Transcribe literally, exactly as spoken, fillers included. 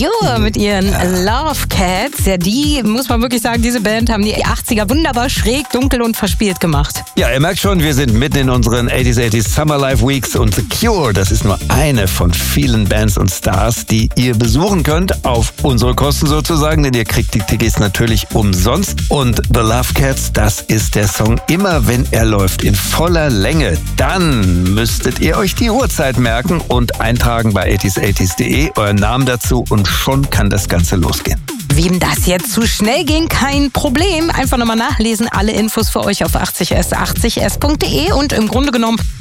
Cure mit ihren Love Cats. Ja, die, muss man wirklich sagen, diese Band haben die achtziger wunderbar schräg, dunkel und verspielt gemacht. Ja, ihr merkt schon, wir sind mitten in unseren achtziger achtziger Summer Life Weeks und The Cure, das ist nur eine von vielen Bands und Stars, die ihr besuchen könnt, auf unsere Kosten sozusagen, denn ihr kriegt die Tickets natürlich umsonst. Und The Love Cats, das ist der Song immer, wenn er läuft, in voller Länge. Dann müsstet ihr euch die Uhrzeit merken und eintragen bei achtziger achtziger punkt de, euren Namen dazu und schon kann das Ganze losgehen. Wem das jetzt zu schnell ging, kein Problem. Einfach nochmal nachlesen. Alle Infos für euch auf achtzig s achtzig s punkt de und im Grunde genommen